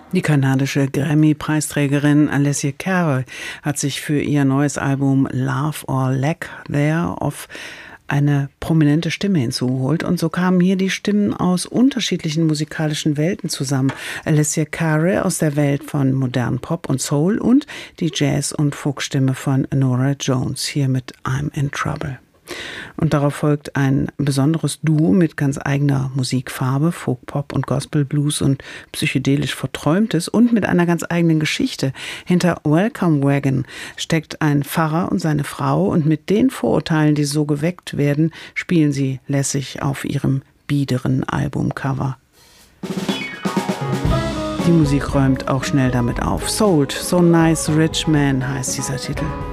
Die kanadische Grammy-Preisträgerin Alessia Cara hat sich für ihr neues Album Love or Lack Thereof eine prominente Stimme hinzugeholt. Und so kamen hier die Stimmen aus unterschiedlichen musikalischen Welten zusammen. Alessia Cara aus der Welt von modernen Pop und Soul und die Jazz- und Folkstimme von Norah Jones, hier mit I'm in Trouble. Und darauf folgt ein besonderes Duo mit ganz eigener Musikfarbe, Folk, Pop und Gospel, Blues und psychedelisch Verträumtes und mit einer ganz eigenen Geschichte. Hinter Welcome Wagon steckt ein Pfarrer und seine Frau und mit den Vorurteilen, die so geweckt werden, spielen sie lässig auf ihrem biederen Albumcover. Die Musik räumt auch schnell damit auf. Sold, So Nice Rich Man heißt dieser Titel.